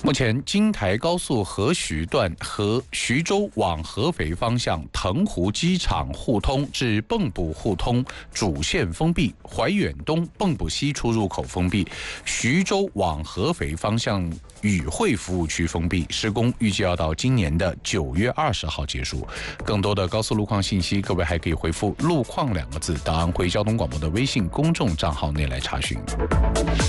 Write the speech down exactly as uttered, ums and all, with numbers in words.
目前京台高速合徐段和徐州往合肥方向腾湖机场互通至蚌埠互通主线封闭，怀远东蚌埠西出入口封闭，徐州往合肥方向宇惠服务区封闭，施工预计要到今年的九月二十号结束。更多的高速路况信息，各位还可以回复路况两个字到安徽交通广播的微信公众账号内来查询。